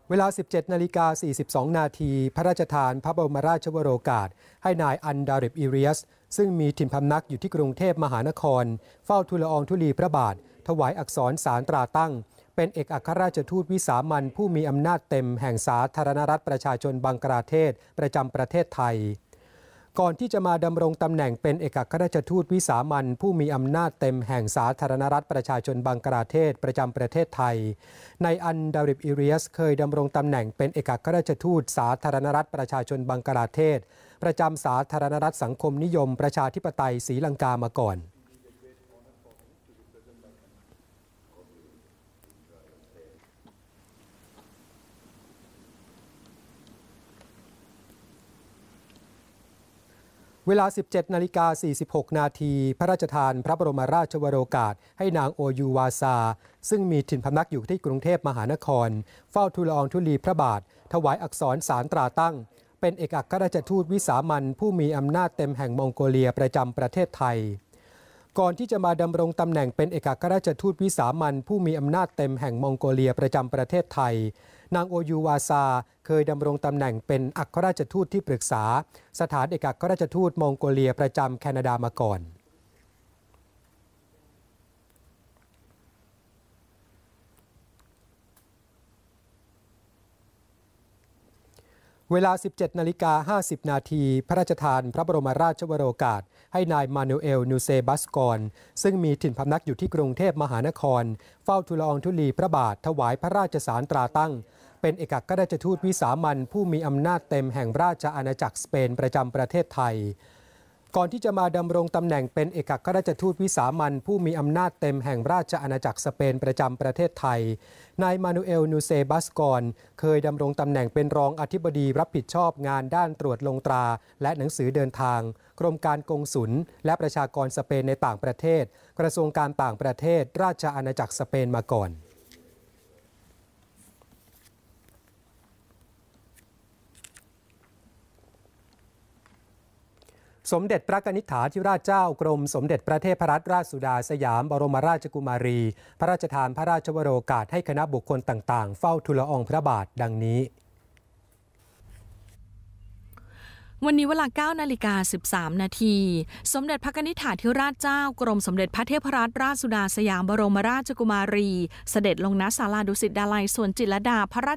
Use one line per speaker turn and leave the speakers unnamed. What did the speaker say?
เวลา 17:42 นาทีพระราชทานพระบรมราชวโรกาสให้นายอันดาริบ อิเรียสซึ่งมีถิ่นพำนักอยู่ที่กรุงเทพมหานครเฝ้าทูลละอองธุลีพระบาทถวายอักษรสารตราตั้งเป็นเอกอัครราชทูตวิสามัญผู้มีอำนาจเต็มแห่งสาธารณรัฐประชาชนบังกลาเทศประจำประเทศไทยก่อนที่จะมาดำรงตำแหน่งเป็นเอกอัครราชทูตวิสามัญผู้มีอำนาจเต็มแห่งสาธารณรัฐประชาชนบังกลาเทศประจำประเทศไทยนายอันดาริบ อิเรียสเคยดำรงตำแหน่งเป็นเอกอัครราชทูตสาธารณรัฐประชาชนบังกลาเทศประจำสาธารณรัฐสังคมนิยมประชาธิปไตยศรีลังกามาก่อนเวลา 17:46 นาทีพระราชทานพระบรมราชวโรกาสให้นางโอยูวาซาซึ่งมีถิ่นพำนักอยู่ที่กรุงเทพมหานครเฝ้าทูลละอองธุลีพระบาทถวายอักษรสารตราตั้งเป็นเอกอัครราชทูตวิสามัญผู้มีอำนาจเต็มแห่งมองโกเลียประจำประเทศไทยก่อนที่จะมาดำรงตำแหน่งเป็นเอกอัครราชทูตวิสามัญผู้มีอำนาจเต็มแห่งมองโกเลียประจำประเทศไทยนางโอยูวาซาเคยดำรงตำแหน่งเป็นอัครราชทูตที่ปรึกษาสถานเอกอัครราชทูตมองโกเลียประจำแคนาดามาก่อนเวลา 17:50 นาทีพระราชทานพระบรมราชวโรกาสให้นายมานูเอล นูเซบัสกอนซึ่งมีถิ่นพำนักอยู่ที่กรุงเทพมหานครเฝ้าทูลละอองธุลีพระบาทถวายพระราชสารตราตั้งเป็นเอกอัครราชทูตวิสามัญผู้มีอำนาจเต็มแห่งราชอาณาจักรสเปนประจำประเทศไทยก่อนที่จะมาดำรงตำแหน่งเป็นเอกอัครราชทูตวิสามัญผู้มีอำนาจเต็มแห่งราชอาณาจักรสเปนประจำประเทศไทยนายมานูเอล นูเซบัสกอนเคยดำรงตำแหน่งเป็นรองอธิบดีรับผิดชอบงานด้านตรวจลงตราและหนังสือเดินทางกรมการกงสุลและประชากรสเปนในต่างประเทศกระทรวงการต่างประเทศราชอาณาจักรสเปนมาก่อนสมเด็จพระกนิษฐาธิราชเจ้ากรมสมเด็จพระเทพรัตนราชสุดาสยามบรมราชกุมารีพระราชทานพระราชวโรกาสให้คณะบุคคลต่างๆเฝ้าทูลละอองพระบาทดังนี้
วันนี้เวลา 9:13 นาทีสมเด็จพระกนิษฐาธิราชเจ้ากรมสมเด็จพระเทพรัตนราชสุดาสยามบรมราชกุมารีเสด็จลงณศาลาดุสิตดาลัยสวนจิตรลดาพระรา